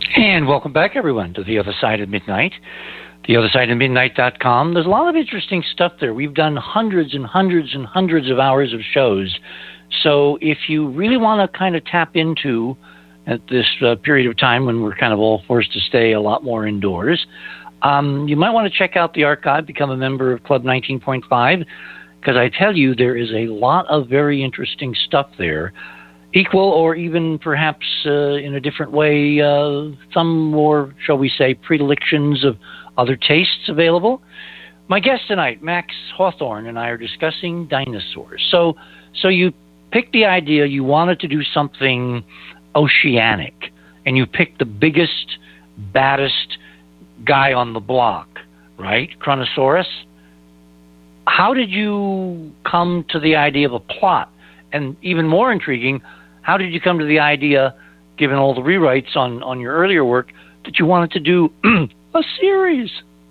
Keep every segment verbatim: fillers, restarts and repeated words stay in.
And welcome back, everyone, to The Other Side of Midnight, the other side of midnight dot com. There's a lot of interesting stuff there. We've done hundreds and hundreds and hundreds of hours of shows. So if you really want to kind of tap into, at this uh, period of time when we're kind of all forced to stay a lot more indoors, um, you might want to check out the archive, become a member of Club nineteen point five, because I tell you, there is a lot of very interesting stuff there. Equal or even perhaps uh, in a different way, uh, some more, shall we say, predilections of other tastes available. My guest tonight, Max Hawthorne, and I are discussing dinosaurs. So, so you picked the idea you wanted to do something oceanic, and you picked the biggest, baddest guy on the block, right? Kronosaurus. How did you come to the idea of a plot? And even more intriguing, how did you come to the idea, given all the rewrites on, on your earlier work, that you wanted to do a series?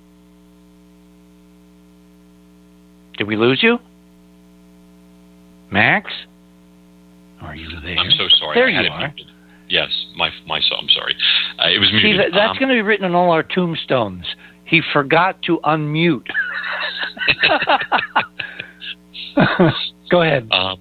Did we lose you? Max? Are you there? I'm so sorry. There I had you it are. muted. Yes, my my I'm sorry. Uh, it was See, muted. that, that's um, going to be written on all our tombstones. He forgot to unmute. Go ahead. Um,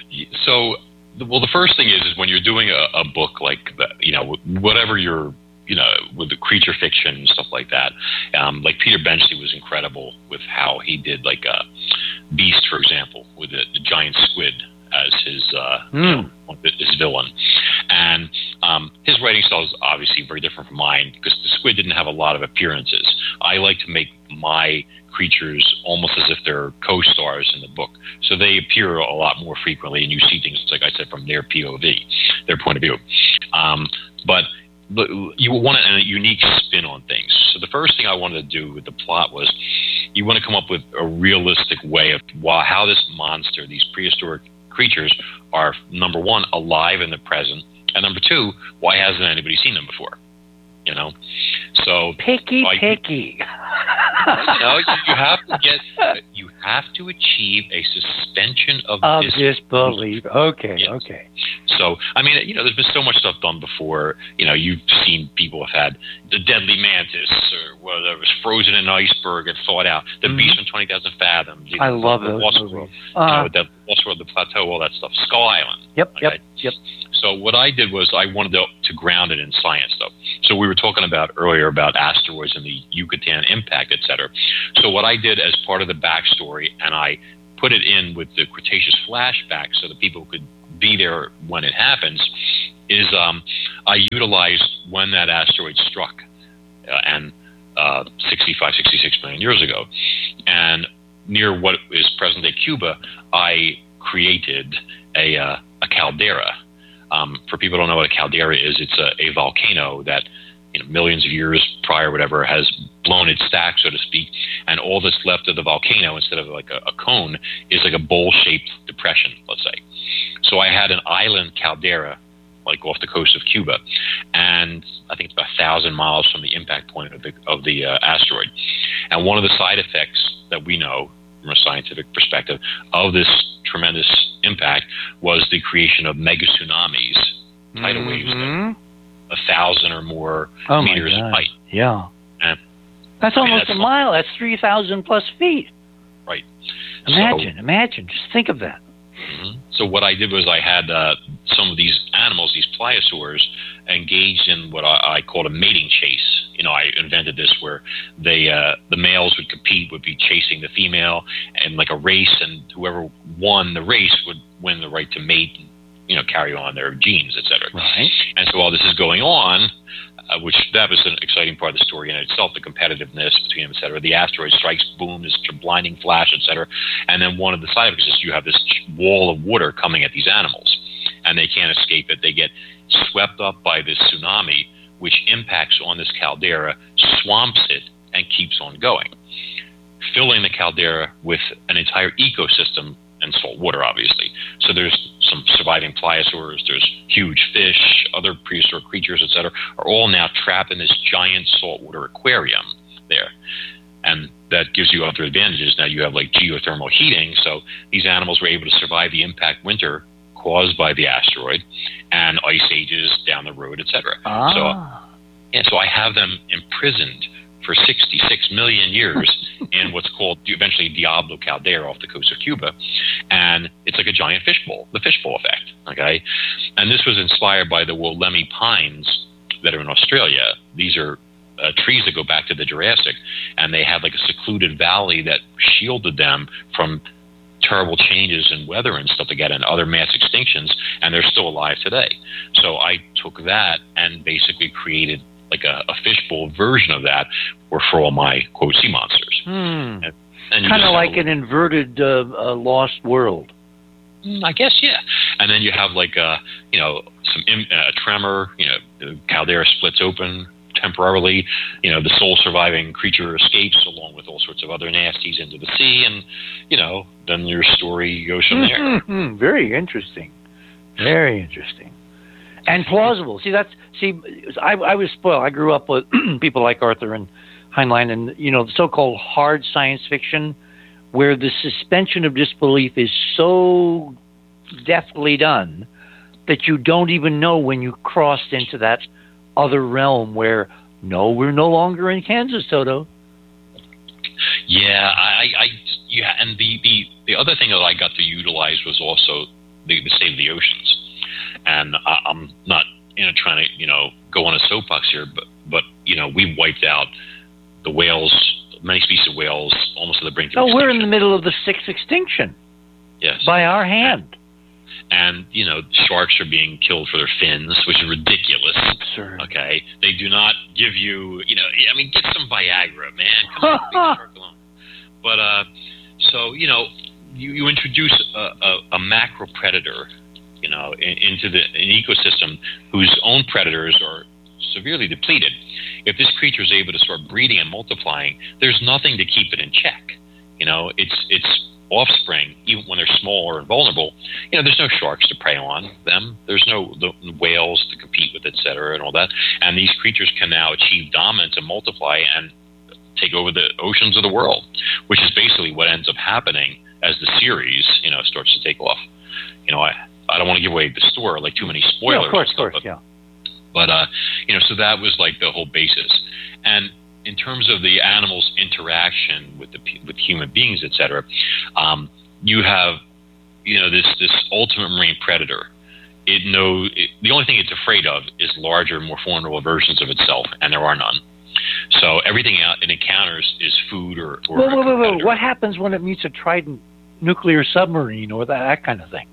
so, well, the first thing is, is when you're doing a, a book like that, you know, whatever you're, you know, with the creature fiction and stuff like that, um, like Peter Benchley was incredible with how he did, like, uh, Beast, for example, with the, the giant squid as his, uh, mm. you know, his villain. And um, his writing style is obviously very different from mine because the squid didn't have a lot of appearances. I like to make my creatures almost as if they're co-stars in the book. So they appear a lot more frequently, and you see things, like I said, from their P O V, their point of view. Um, but you want a unique spin on things. So the first thing I wanted to do with the plot was you want to come up with a realistic way of how this monster, these prehistoric creatures, are, number one, alive in the present, and number two, why hasn't anybody seen them before? You know, so picky, I, picky. You know, you, you have to get, you have to achieve a suspension of, of disbelief. disbelief. Okay, yes. okay. So, I mean, you know, there's been so much stuff done before. You know, you've seen people have had the deadly mantis, or whether it was frozen in an iceberg and thawed out. The mm-hmm. Beast from twenty thousand Fathoms. You know, I love the those Lost movies. World, Uh, you know, the Lost World, the Plateau, all that stuff. Skull Island. Yep, okay? yep, yep. So what I did was I wanted to, to ground it in science, though. So we were talking about earlier about asteroids and the Yucatan impact, et cetera. So what I did as part of the backstory, and I put it in with the Cretaceous flashback so that people could be there when it happens, is um, I utilized when that asteroid struck, uh, and uh, sixty-five, sixty-six million years ago. And near what is present-day Cuba, I created a, uh, a caldera. Um, for people who don't know what a caldera is, it's a, a volcano that, you know, millions of years prior, whatever, has blown its stack, so to speak, and all that's left of the volcano, instead of like a, a cone, is like a bowl-shaped depression, let's say. So I had an island caldera, like off the coast of Cuba, and I think it's about a thousand miles from the impact point of the of the uh, asteroid. And one of the side effects that we know from a scientific perspective of this tremendous impact was the creation of mega tsunamis, tidal mm-hmm. waves that a thousand or more oh meters in height. Yeah. And, that's I mean, almost that's a mile. That's three thousand plus feet. Right. Imagine, so, imagine. Just think of that. Mm-hmm. So what I did was I had uh, some of these animals, these pliosaurs, engaged in what I, I called a mating chase. You know, I invented this where they uh, the males would compete, would be chasing the female, and like a race, and whoever won the race would win the right to mate, and, you know, carry on their genes, et cetera. Right. And so while this is going on, uh, which that was an exciting part of the story in itself, the competitiveness between them, et cetera. The asteroid strikes, boom, this blinding flash, et cetera. And then one of the side effects is you have this wall of water coming at these animals, and they can't escape it. They get swept up by this tsunami, which impacts on this caldera, swamps it, and keeps on going, filling the caldera with an entire ecosystem and salt water, obviously. So there's some surviving pliosaurs, there's huge fish, other prehistoric creatures, et cetera, are all now trapped in this giant saltwater aquarium there. And that gives you other advantages. Now you have like geothermal heating, so these animals were able to survive the impact winter caused by the asteroid and ice ages down the road, et cetera. Ah. So And so I have them imprisoned for sixty-six million years in what's called eventually Diablo Caldera off the coast of Cuba. And it's like a giant fishbowl, the fishbowl effect. Okay. And this was inspired by the Wollemi pines that are in Australia. These are uh, trees that go back to the Jurassic, and they had like a secluded valley that shielded them from terrible changes in weather and stuff like that and other mass extinctions, and they're still alive today. So I took that and basically created like a, a fishbowl version of that were for all my, quote, sea monsters. Hmm. And, and kind of like an inverted uh, uh, Lost World. I guess, yeah. And then you have like, uh, you know, some im- uh, tremor, you know, the caldera splits open temporarily, you know, the sole surviving creature escapes along with all sorts of other nasties into the sea, and, you know, then your story goes from there. Mm-hmm. Very interesting. Very interesting. And plausible. See, that's, see, I, I was spoiled. I grew up with people like Arthur and Heinlein and, you know, the so-called hard science fiction where the suspension of disbelief is so deftly done that you don't even know when you crossed into that other realm where, no, we're no longer in Kansas, Toto. Yeah, I, I yeah, and the, the, the other thing that I got to utilize was also the, the state of the oceans. And I, I'm not, you know, trying to, you know, go on a soapbox here, but, but you know, we wiped out the whales, many species of whales, almost to the brink of oh, extinction. We're in the middle of the sixth extinction. Yes. By our hand. And, you know, sharks are being killed for their fins, which is ridiculous. Absurd. Okay? They do not give you, you know, I mean, get some Viagra, man. Come on, leave the shark alone. But, uh, so, you know, you, you introduce a, a, a macro predator, you know, in, into the an ecosystem whose own predators are severely depleted. If this creature is able to start breeding and multiplying, there's nothing to keep it in check. You know, it's it's offspring, even when they're small and vulnerable. You know, there's no sharks to prey on them. There's no the whales to compete with, et cetera, and all that. And these creatures can now achieve dominance and multiply and take over the oceans of the world, which is basically what ends up happening as the series, you know, starts to take off. You know, I, I don't want to give away the story, like too many spoilers. Yeah, of course, stuff, of course, but, yeah. But, uh, you know, so that was like the whole basis. And in terms of the animals' interaction with the with human beings, et cetera, um, you have, you know, this this ultimate marine predator. It knows it, the only thing it's afraid of is larger, more formidable versions of itself, and there are none. So everything out it encounters is food or. or whoa, whoa, whoa, whoa! What happens when it meets a Trident nuclear submarine or that, that kind of thing?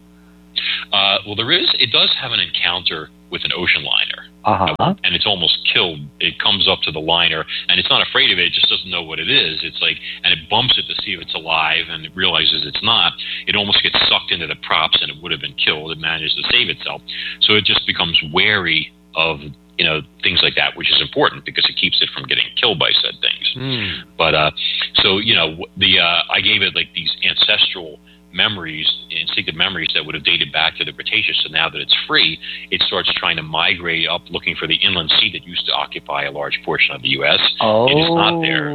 Uh, well, there is. It does have an encounter with an ocean liner. Uh-huh. And it's almost killed. It comes up to the liner, and it's not afraid of it. It just doesn't know what it is. It's like, and it bumps it to see if it's alive, and it realizes it's not. It almost gets sucked into the props, and it would have been killed. It manages to save itself. So it just becomes wary of, you know, things like that, which is important because it keeps it from getting killed by said things. Mm. But uh, so, you know, the uh, I gave it like these ancestral memories, instinctive memories that would have dated back to the Cretaceous. So now that it's free, it starts trying to migrate up, looking for the inland sea that used to occupy a large portion of the U S Oh. It is not there.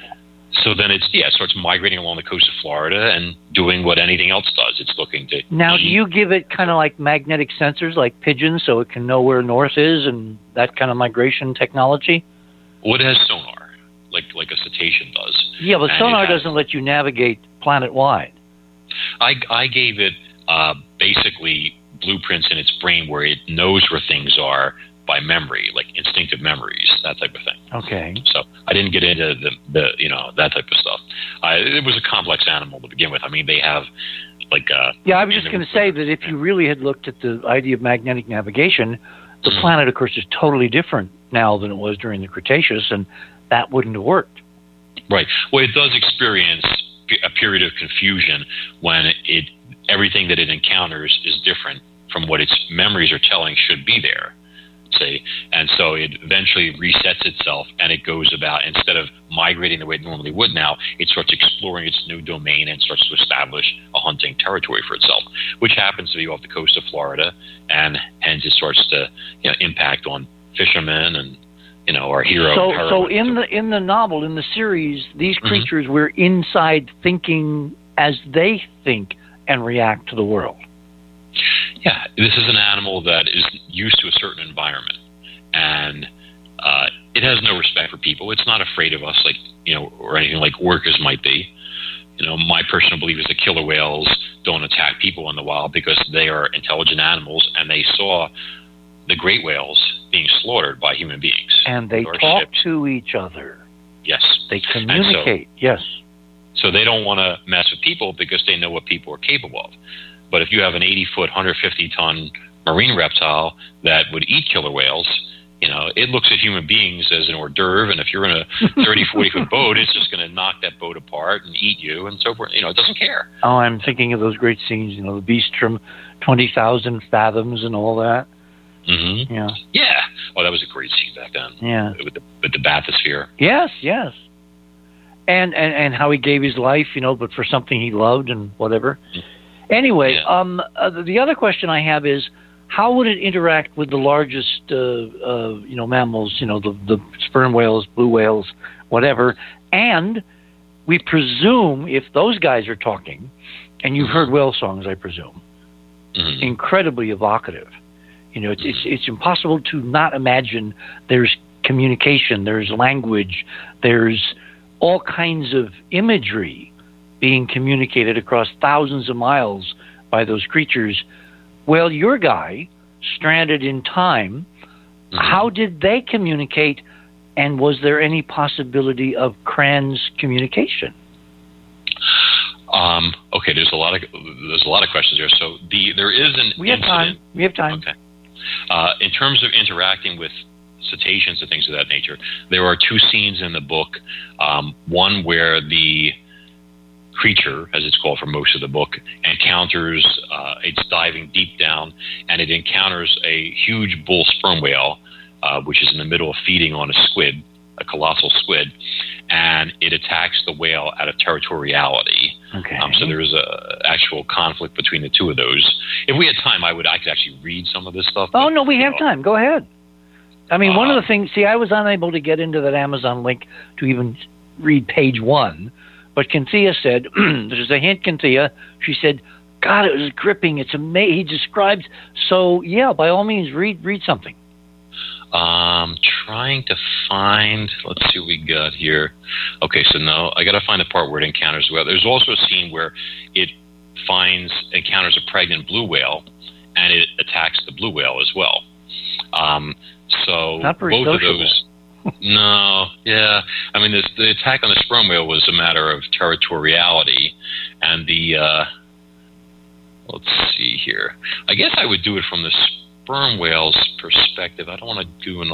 So then it's, yeah, it starts migrating along the coast of Florida and doing what anything else does. It's looking to Now, eat. do you give it kind of like magnetic sensors like pigeons so it can know where north is and that kind of migration technology? Well, it has sonar, like like a cetacean does. Yeah, but And sonar it has- doesn't let you navigate planet-wide. I, I gave it uh, basically blueprints in its brain where it knows where things are by memory, like instinctive memories, that type of thing. Okay. So I didn't get into the, the you know, that type of stuff. I, it was a complex animal to begin with. I mean, they have like... Uh, Yeah, I was just going to say that if you really had looked at the idea of magnetic navigation, the Mm. planet, of course, is totally different now than it was during the Cretaceous, and that wouldn't have worked. Right. Well, it does experience a period of confusion when it everything that it encounters is different from what its memories are telling should be there. See, and so it eventually resets itself, and it goes about, instead of migrating the way it normally would now, it starts exploring its new domain and starts to establish a hunting territory for itself, which happens to be off the coast of Florida, and hence it starts to, you know, impact on fishermen and, you know, our hero. So, heroine. so in the in the novel, in the series, these Mm-hmm. creatures were inside thinking as they think and react to the world. Yeah, this is an animal that is used to a certain environment, and uh, it has no respect for people. It's not afraid of us, like you know, or anything like orcas might be. You know, my personal belief is that killer whales don't attack people in the wild because they are intelligent animals, and they saw the great whales being slaughtered by human beings. And they talk ships. to each other. Yes. They communicate. So, yes. So they don't want to mess with people because they know what people are capable of. But if you have an eighty-foot, one hundred fifty ton marine reptile that would eat killer whales, you know, it looks at human beings as an hors d'oeuvre, and if you're in a thirty, forty foot boat, it's just going to knock that boat apart and eat you and so forth. You know, it doesn't care. Oh, I'm thinking of those great scenes, you know, the beast from twenty thousand fathoms and all that. Mm-hmm. Yeah. Yeah. Oh, that was a great scene back then. Yeah. With the, with the bathysphere. Yes, yes. And, and and how he gave his life, you know, but for something he loved and whatever. Mm-hmm. Anyway, yeah. um, uh, the other question I have is, how would it interact with the largest, uh, uh, you know, mammals, you know, the, the sperm whales, blue whales, whatever? And we presume if those guys are talking, and you've heard whale songs, I presume, mm-hmm. incredibly evocative. You know, it's, it's it's impossible to not imagine there's communication, there's language, there's all kinds of imagery being communicated across thousands of miles by those creatures. Well, your guy, stranded in time, mm-hmm. how did they communicate, and was there any possibility of trans communication? Um, okay, there's a lot of there's a lot of questions there. So the there is an we have incident. time. We have time. Okay. Uh, in terms of interacting with cetaceans and things of that nature, there are two scenes in the book. Um, one where the creature, as it's called for most of the book, encounters, uh, it's diving deep down, and it encounters a huge bull sperm whale, uh, which is in the middle of feeding on a squid, a colossal squid, and it attacks the whale out of territoriality. Okay. Um, so there is a actual conflict between the two of those. If we had time, I would I could actually read some of this stuff. Oh, but, no, we have know. time. Go ahead. I mean, uh, one of the things, see, I was unable to get into that Amazon link to even read page one, but Cynthia said, there's a hint, Cynthia, she said, God, it was gripping. It's amazing. He describes, so yeah, by all means, read read something. Um, trying to find, let's see what we got here. Okay, so no, I got to find the part where it encounters well. There's also a scene where it finds, encounters a pregnant blue whale, and it attacks the blue whale as well. Um, so Not very both sociable. of those, no, yeah. I mean, this, the attack on the sperm whale was a matter of territoriality, and the, uh, let's see here. I guess I would do it from the sperm whale's perspective. I don't want to do an